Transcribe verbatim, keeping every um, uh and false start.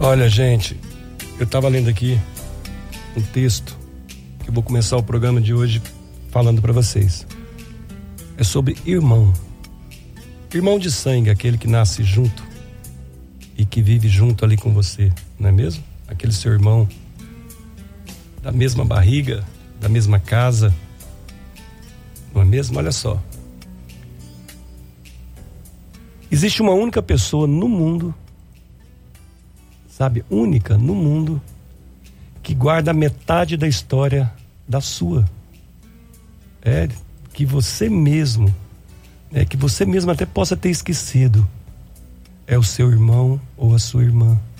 Olha, gente, eu estava lendo aqui um texto que eu vou começar o programa de hoje falando para vocês. É sobre irmão. Irmão de sangue, aquele que nasce junto e que vive junto ali com você, não é mesmo? Aquele seu irmão da mesma barriga, da mesma casa, não é mesmo? Olha só. Existe uma única pessoa no mundo, sabe, única no mundo, que guarda metade da história da sua. É, que você mesmo, é, que você mesmo até possa ter esquecido. É o seu irmão ou a sua irmã.